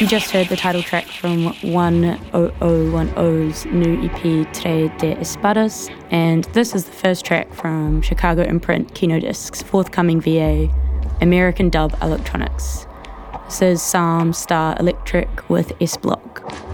You just heard the title track from 10010's new EP Tres de Espadas, and this is the first track from Chicago imprint Kino Disc's forthcoming VA, American Dub Electronics. This is Psalm Star Electric with S Block.